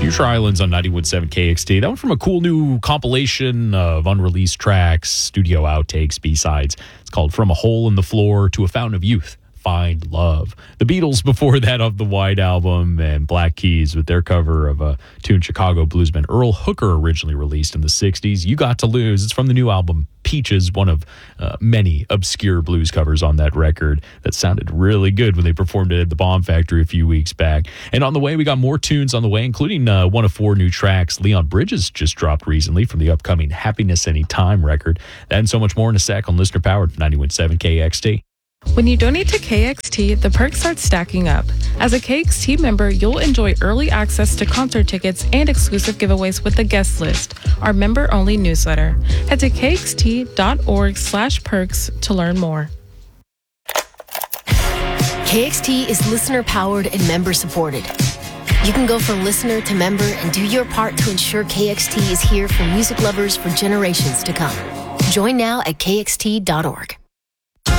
Future Islands on 91.7 KXT. That one from a cool new compilation of unreleased tracks, studio outtakes, B-sides. It's called From a Hole in the Floor to a Fountain of Youth. Find Love. The Beatles before that of the White Album, and Black Keys with their cover of a tune Chicago bluesman Earl Hooker originally released in the 60s. You Got to Lose. It's from the new album Peaches, one of many obscure blues covers on that record that sounded really good when they performed it at the Bomb Factory a few weeks back. And on the way, we got more tunes on the way, including one of 4 new tracks Leon Bridges just dropped recently from the upcoming Happiness Anytime record. That and so much more in a sec on Listener Powered 91.7 KXT. When you donate to KXT, the perks start stacking up. As a KXT member, you'll enjoy early access to concert tickets and exclusive giveaways with the guest list, our member-only newsletter. Head to kxt.org/perks to learn more. KXT is listener-powered and member-supported. You can go from listener to member and do your part to ensure KXT is here for music lovers for generations to come. Join now at kxt.org.